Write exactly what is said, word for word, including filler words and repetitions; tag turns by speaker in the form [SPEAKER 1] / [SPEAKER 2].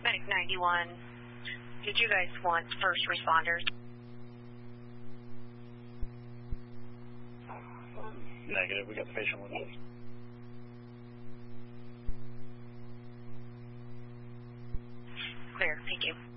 [SPEAKER 1] Medic ninety-one, did you guys want first responders?
[SPEAKER 2] Negative, we got the patient with us.
[SPEAKER 1] Clear, thank you.